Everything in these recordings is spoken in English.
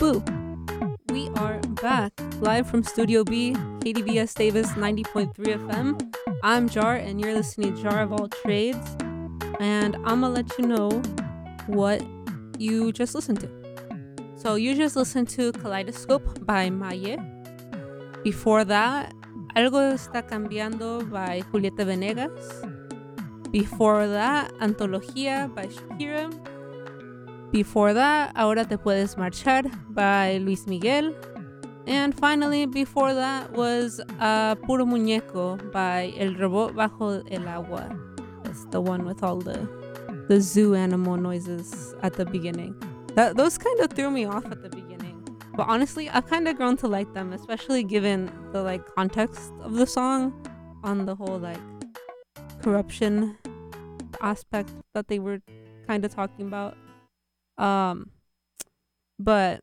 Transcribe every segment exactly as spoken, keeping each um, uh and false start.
Woo! We are back live from Studio B, K D V S Davis ninety point three F M. I'm Jar, and you're listening to Jar of All Trades. And I'm gonna let you know what you just listened to. So you just listened to Kaleidoscope by Maye. Before that, Algo Está Cambiando by Julieta Venegas. Before that, Antología by Shakira. Before that, Ahora Te Puedes Marchar by Luis Miguel. And finally, before that was uh, Puro Muñeco by El Robot Bajo el Agua. It's the one with all the the zoo animal noises at the beginning. That those kind of threw me off at the beginning. But honestly, I've kind of grown to like them, especially given the like context of the song on the whole like corruption aspect that they were kind of talking about. Um, but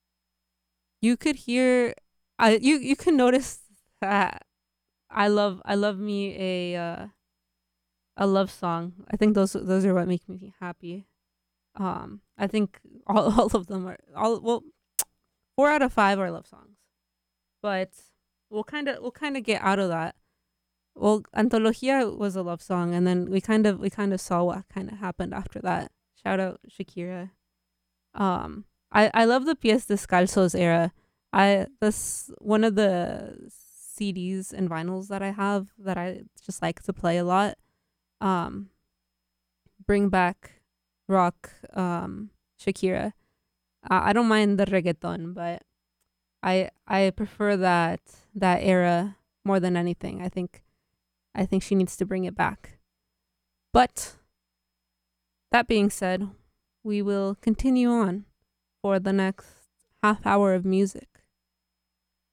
you could hear, I you you can notice that I love I love me a uh, a love song. I think those those are what make me happy. Um, I think all all of them are all well, four out of five are love songs, but we'll kind of we'll kind of get out of that. Well, Antología was a love song, and then we kind of we kind of saw what kind of happened after that. Shout out Shakira. Um, I, I love the Pies Descalzos era. I that's one of the C Ds and vinyls that I have that I just like to play a lot. Um, bring back rock, um, Shakira. Uh, I don't mind the reggaeton, but I I prefer that that era more than anything. I think I think she needs to bring it back. But that being said, we will continue on for the next half hour of music.